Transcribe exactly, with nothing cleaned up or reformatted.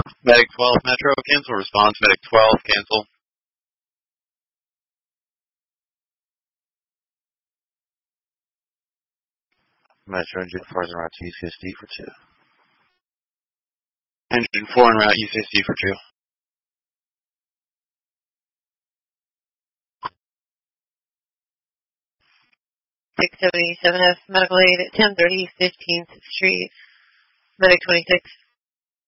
Medic twelve Metro, cancel response. Medic twelve, cancel. Metro engine four is en route to U C S D for two. Engine four en route U C S D for two. six seventy-seven F, medical aid at ten thirty fifteenth Street. Medic twenty-six.